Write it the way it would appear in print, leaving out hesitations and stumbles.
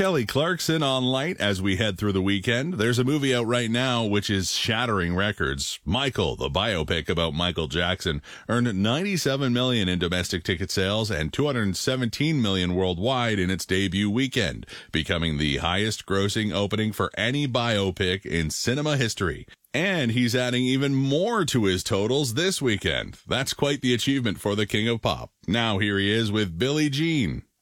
Kelly Clarkson on Light as we head through the weekend. There's a movie out right now which is shattering records. Michael, the biopic about Michael Jackson, earned $97 million in domestic ticket sales and $217 million worldwide in its debut weekend, becoming the highest grossing opening for any biopic in cinema history. And he's adding even more to his totals this weekend. That's quite the achievement for the King of Pop. Now here he is with Billie Jean.